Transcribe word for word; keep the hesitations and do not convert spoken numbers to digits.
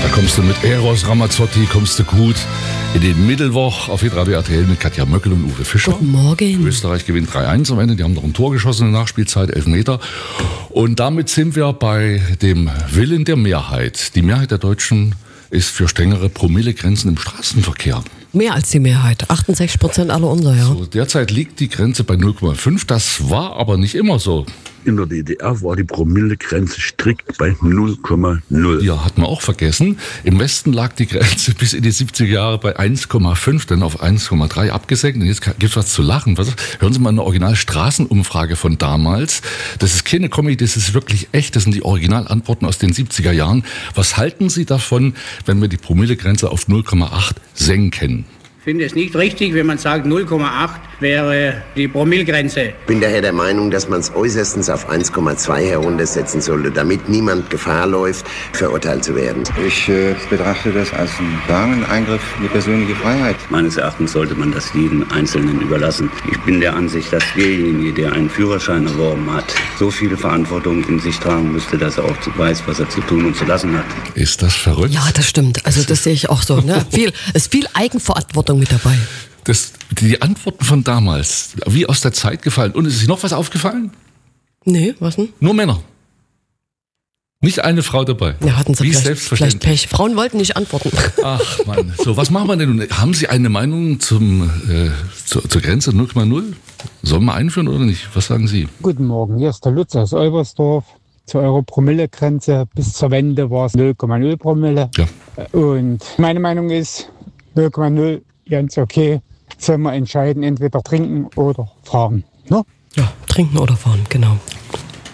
Da kommst du mit Eros Ramazzotti, kommst du gut in den Mittelwoch auf Hitradio R T L mit Katja Möckel und Uwe Fischer. Guten Morgen. Österreich gewinnt drei eins am Ende. Die haben noch ein Tor geschossen in der Nachspielzeit, elf Meter. Und damit sind wir bei dem Willen der Mehrheit. Die Mehrheit der Deutschen ist für strengere Promillegrenzen im Straßenverkehr. Mehr als die Mehrheit. achtundsechzig Prozent aller unser, ja. So, derzeit liegt die Grenze bei null Komma fünf. Das war aber nicht immer so. In der D D R war die Promillegrenze strikt bei null Komma null. Ja, hat man auch vergessen. Im Westen lag die Grenze bis in die siebziger Jahre bei eins Komma fünf, dann auf eins Komma drei abgesenkt. Und jetzt gibt es was zu lachen. Was? Hören Sie mal eine Original-Straßenumfrage von damals. Das ist keine Comedy, das ist wirklich echt. Das sind die Originalantworten aus den siebziger Jahren. Was halten Sie davon, wenn wir die Promillegrenze auf null Komma acht senken? Ich finde es nicht richtig, wenn man sagt, null Komma acht wäre die Promillegrenze. Ich bin daher der Meinung, dass man es äußerstens auf eins Komma zwei heruntersetzen sollte, damit niemand Gefahr läuft, verurteilt zu werden. Ich äh, betrachte das als einen klaren Eingriff in die persönliche Freiheit. Meines Erachtens sollte man das jedem Einzelnen überlassen. Ich bin der Ansicht, dass derjenige, der einen Führerschein erworben hat, so viele Verantwortung in sich tragen müsste, dass er auch weiß, was er zu tun und zu lassen hat. Ist das verrückt? Ja, das stimmt. Also das sehe ich auch so. Ne? Viel, es ist viel Eigenverantwortung mit dabei. Das, die Antworten von damals, wie aus der Zeit gefallen. Und ist Ihnen noch was aufgefallen? Nee, was denn? Nur Männer. Nicht eine Frau dabei. Ja, hatten sie wie vielleicht, selbstverständlich. vielleicht Pech. Frauen wollten nicht antworten. Ach Mann, so, was machen wir denn nun? Haben Sie eine Meinung zum, äh, zur, zur Grenze null Komma null? Sollen wir einführen oder nicht? Was sagen Sie? Guten Morgen, hier ist der Lutz aus Olbersdorf. Zu eurer Promillegrenze bis zur Wende war es null Komma null Promille. Ja. Und meine Meinung ist, null Komma null, ganz okay. Soll man entscheiden, entweder trinken oder fahren. Ne? Ja, trinken oder fahren, genau.